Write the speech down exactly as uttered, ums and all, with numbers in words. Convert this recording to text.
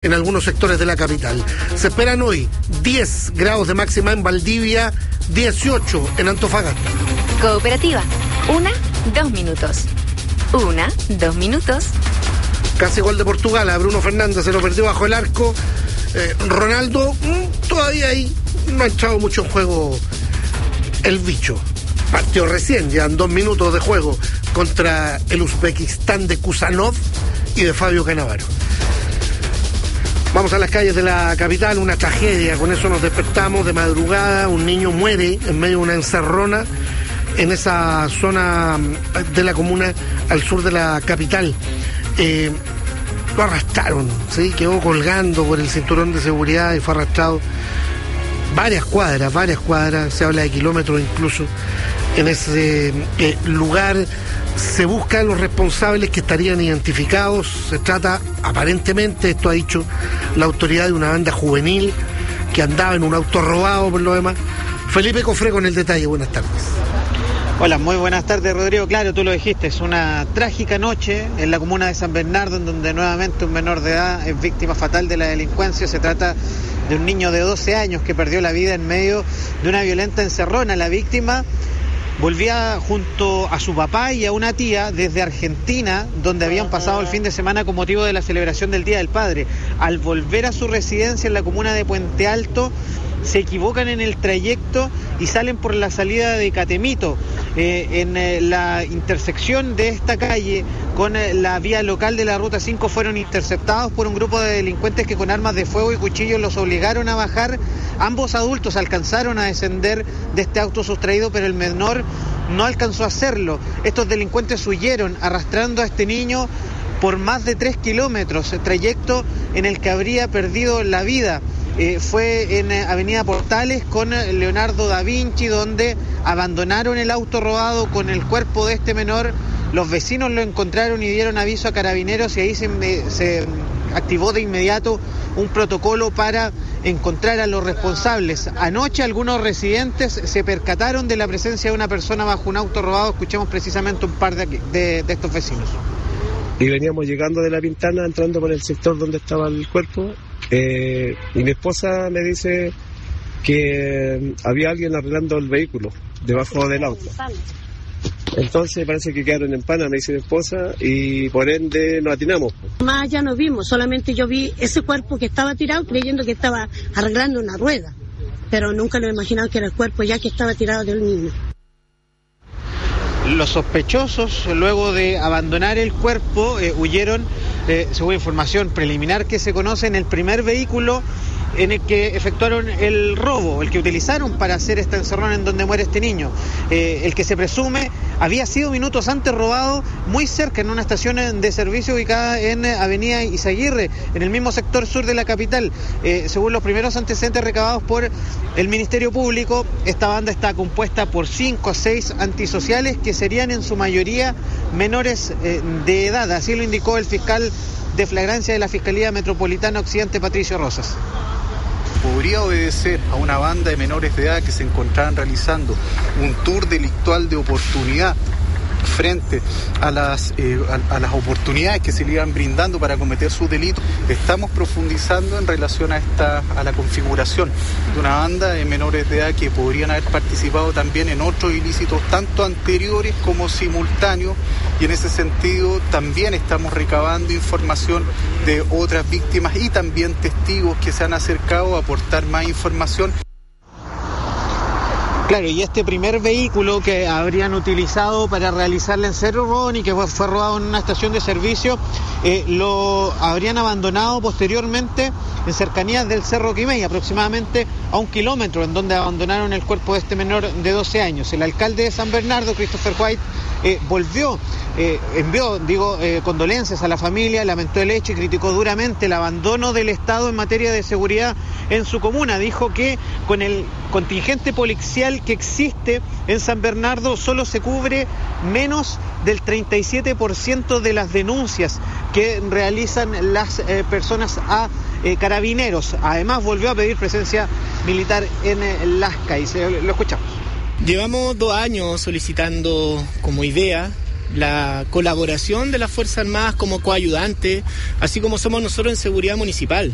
en algunos sectores de la capital. Se esperan hoy diez grados de máxima en Valdivia, dieciocho en Antofagasta. Cooperativa, una, dos minutos. Una, dos minutos. Casi gol de Portugal, a Bruno Fernández se lo perdió bajo el arco. Eh, Ronaldo, mmm, todavía ahí no ha echado mucho en juego el bicho. Partió recién, llevan dos minutos de juego contra el Uzbekistán de Kusanov y de Fabio Cannavaro. Vamos a las calles de la capital, una tragedia, con eso nos despertamos de madrugada, un niño muere en medio de una encerrona en esa zona de la comuna al sur de la capital. Eh, lo arrastraron, ¿sí? Quedó colgando por el cinturón de seguridad y fue arrastrado varias cuadras, varias cuadras, se habla de kilómetros incluso, en ese eh, lugar. Se buscan los responsables que estarían identificados. Se trata, aparentemente, esto ha dicho la autoridad, de una banda juvenil que andaba en un auto robado por lo demás. Felipe Cofré con el detalle, buenas tardes. Hola, muy buenas tardes, Rodrigo. Claro, tú lo dijiste, es una trágica noche en la comuna de San Bernardo, en donde nuevamente un menor de edad es víctima fatal de la delincuencia. Se trata de un niño de doce años que perdió la vida en medio de una violenta encerrona. La víctima volvía junto a su papá y a una tía desde Argentina, donde habían pasado el fin de semana con motivo de la celebración del Día del Padre. Al volver a su residencia en la comuna de Puente Alto, se equivocan en el trayecto y salen por la salida de Catemito. Eh, en eh, la intersección de esta calle con eh, la vía local de la Ruta cinco fueron interceptados por un grupo de delincuentes que con armas de fuego y cuchillos los obligaron a bajar. Ambos adultos alcanzaron a descender de este auto sustraído, pero el menor no alcanzó a hacerlo. Estos delincuentes huyeron arrastrando a este niño por más de tres kilómetros, trayecto en el que habría perdido la vida. Eh, fue en eh, Avenida Portales con Leonardo da Vinci, donde abandonaron el auto robado con el cuerpo de este menor. Los vecinos lo encontraron y dieron aviso a carabineros, y ahí se, se activó de inmediato un protocolo para encontrar a los responsables. Anoche algunos residentes se percataron de la presencia de una persona bajo un auto robado. Escuchemos precisamente un par de, de, de estos vecinos. Y veníamos llegando de La Pintana, entrando por el sector donde estaba el cuerpo, eh, y mi esposa me dice que había alguien arreglando el vehículo debajo del auto. Entonces parece que quedaron en pana, me dice mi esposa, y por ende nos atinamos. Más allá no vimos, solamente yo vi ese cuerpo que estaba tirado creyendo que estaba arreglando una rueda, pero nunca lo he imaginado que era el cuerpo ya que estaba tirado del niño. Los sospechosos, luego de abandonar el cuerpo, eh, huyeron, eh, según información preliminar que se conoce, en el primer vehículo en el que efectuaron el robo, el que utilizaron para hacer esta encerrona en donde muere este niño. Eh, el que se presume había sido minutos antes robado muy cerca, en una estación de servicio ubicada en Avenida Izaguirre, en el mismo sector sur de la capital. Eh, según los primeros antecedentes recabados por el Ministerio Público, esta banda está compuesta por cinco a seis antisociales que serían en su mayoría menores eh, de edad. Así lo indicó el fiscal de flagrancia de la Fiscalía Metropolitana Occidente, Patricio Rosas. Podría obedecer a una banda de menores de edad que se encontraban realizando un tour delictual de oportunidad frente a las, eh, a, a las oportunidades que se le iban brindando para cometer sus delitos. Estamos profundizando en relación a esta a la configuración de una banda de menores de edad que podrían haber participado también en otros ilícitos, tanto anteriores como simultáneos, y en ese sentido también estamos recabando información de otras víctimas y también testigos que se han acercado a aportar más información. Claro, y este primer vehículo que habrían utilizado para realizar el encerrón y que fue robado en una estación de servicio, eh, lo habrían abandonado posteriormente en cercanías del Cerro Quimei, aproximadamente a un kilómetro, en donde abandonaron el cuerpo de este menor de doce años. El alcalde de San Bernardo, Christopher White, eh, volvió, eh, envió, digo, eh, condolencias a la familia, lamentó el hecho y criticó duramente el abandono del Estado en materia de seguridad en su comuna. Dijo que con el contingente policial que existe en San Bernardo solo se cubre menos del treinta y siete por ciento de las denuncias que realizan las eh, personas a eh, carabineros. Además volvió a pedir presencia militar en eh, las calles. Eh, lo escuchamos. Llevamos dos años solicitando como idea la colaboración de las Fuerzas Armadas como coayudante, así como somos nosotros en seguridad municipal.